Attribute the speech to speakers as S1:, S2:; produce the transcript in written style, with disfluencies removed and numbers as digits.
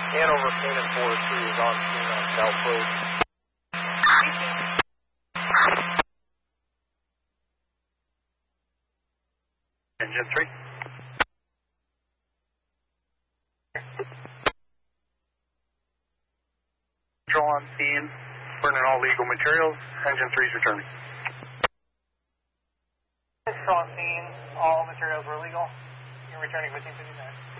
S1: Hanover Cannon 4-3 is on scene on South Road.
S2: Engine 3. Control on scene, burning all legal materials. Engine 3 is returning.
S3: Control on scene, all materials were legal. You're returning 1559.